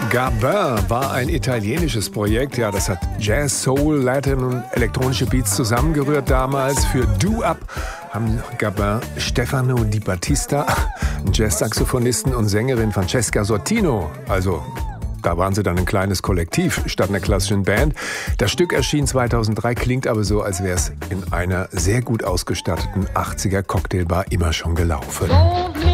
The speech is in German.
Gabin war ein italienisches Projekt. Ja, das hat Jazz, Soul, Latin und elektronische Beats zusammengerührt damals. Für Do Up haben Gabin Stefano Di Battista, einen Jazz-Saxophonisten, und Sängerin Francesca Sortino. Also da waren sie dann ein kleines Kollektiv statt einer klassischen Band. Das Stück erschien 2003, klingt aber so, als wäre es in einer sehr gut ausgestatteten 80er Cocktailbar immer schon gelaufen.